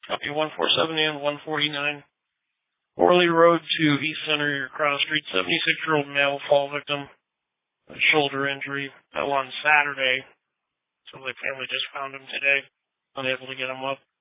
Copy 147 and 149. Orley Road to East Center, Cross Street. 76-year-old male fall victim. A shoulder injury. Fell on Saturday. So the family just found him today. Unable to get him up.